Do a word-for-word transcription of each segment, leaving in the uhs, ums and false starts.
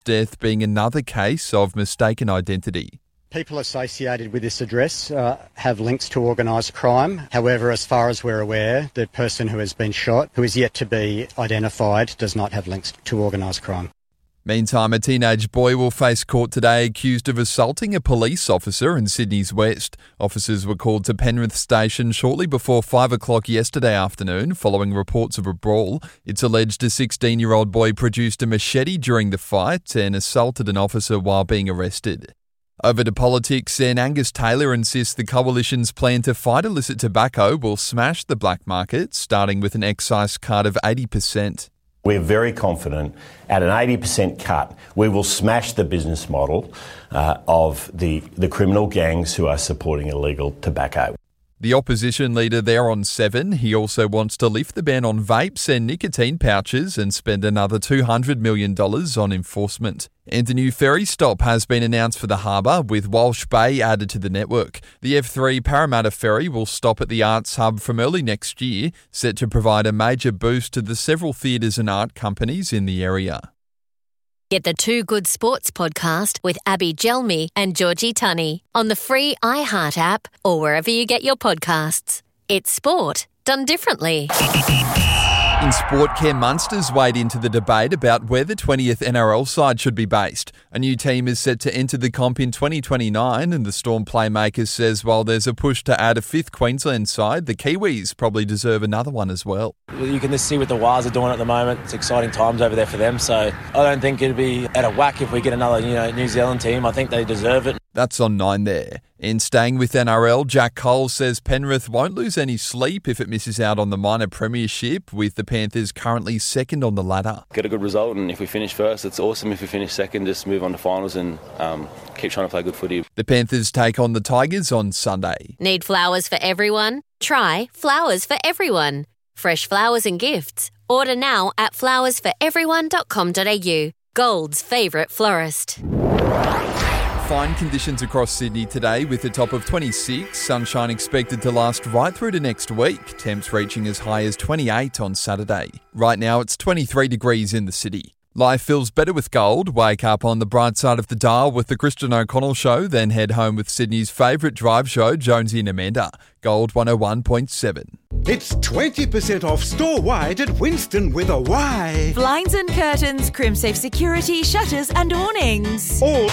death being another case of mistaken identity. People associated with this address uh, have links to organised crime. However, as far as we're aware, the person who has been shot, who is yet to be identified, does not have links to organised crime. Meantime, a teenage boy will face court today accused of assaulting a police officer in Sydney's West. Officers were called to Penrith Station shortly before five o'clock yesterday afternoon following reports of a brawl. It's alleged a sixteen-year-old boy produced a machete during the fight and assaulted an officer while being arrested. Over to politics, and Angus Taylor insists the Coalition's plan to fight illicit tobacco will smash the black market, starting with an excise cut of eighty percent. We're very confident at an eighty percent cut, we will smash the business model uh, of the, the criminal gangs who are supporting illegal tobacco. The opposition leader there on Seven, he also wants to lift the ban on vapes and nicotine pouches and spend another two hundred million dollars on enforcement. And a new ferry stop has been announced for the harbour, with Walsh Bay added to the network. The F three Parramatta ferry will stop at the Arts Hub from early next year, set to provide a major boost to the several theatres and art companies in the area. Get the Two Good Sports podcast with Abby Gelmi and Georgie Tunney on the free iHeart app or wherever you get your podcasts. It's sport done differently. In sport, Ken Munster's weighed into the debate about where the twentieth N R L side should be based. A new team is set to enter the comp in twenty twenty-nine, and the Storm playmaker says while there's a push to add a fifth Queensland side, the Kiwis probably deserve another one as well. You can just see what the Wars are doing at the moment. It's exciting times over there for them, so I don't think it'd be out of whack if we get another, you know, New Zealand team. I think they deserve it. That's on nine there. And staying with N R L, Jack Cole says Penrith won't lose any sleep if it misses out on the minor premiership, with the Panthers currently second on the ladder. Get a good result, and if we finish first, it's awesome. If we finish second, just move on to finals and um, keep trying to play good footy. The Panthers take on the Tigers on Sunday. Need flowers for everyone? Try Flowers for Everyone. Fresh flowers and gifts. Order now at flowers for everyone dot com dot a u. Gold's favourite florist. Fine conditions across Sydney today with a top of twenty-six. Sunshine expected to last right through to next week. Temps reaching as high as twenty-eight on Saturday. Right now it's twenty-three degrees in the city. Life feels better with gold. Wake up on the bright side of the dial with the Christian O'Connell Show, then head home with Sydney's favourite drive show, Jonesy and Amanda. Gold one oh one point seven. It's twenty percent off store-wide at Winston with a Y. Blinds and curtains, Crimsafe security, shutters and awnings. All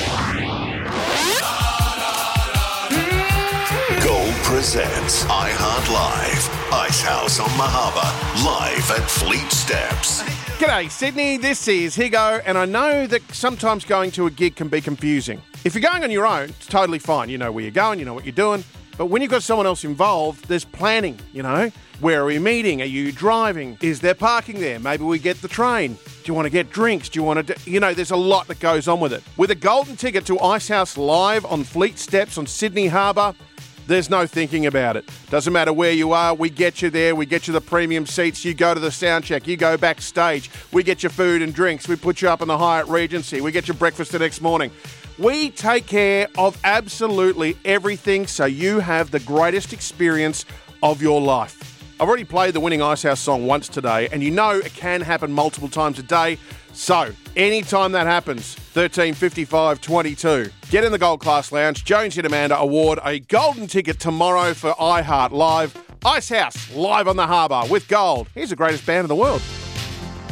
Gold presents iHeart Live. Icehouse on Mahaba, live at Fleet Steps. G'day Sydney, this is Higo, and I know that sometimes going to a gig can be confusing. If you're going on your own, it's totally fine. You know where you're going, you know what you're doing. But when you've got someone else involved, there's planning, you know. Where are we meeting? Are you driving? Is there parking there? Maybe we get the train. Do you want to get drinks? Do you want to, do, you know, there's a lot that goes on with it. With a golden ticket to Icehouse Live on Fleet Steps on Sydney Harbour, there's no thinking about it. Doesn't matter where you are, we get you there, we get you the premium seats, you go to the sound check, you go backstage, we get your food and drinks, we put you up in the Hyatt Regency, we get your breakfast the next morning. We take care of absolutely everything so you have the greatest experience of your life. I've already played the winning Icehouse song once today, and you know it can happen multiple times a day. So, anytime that happens, thirteen fifty-five twenty-two. Get in the Gold Class Lounge. Jonesy and Amanda award a golden ticket tomorrow for iHeart Live. Icehouse live on the harbour with gold. Here's the greatest band in the world.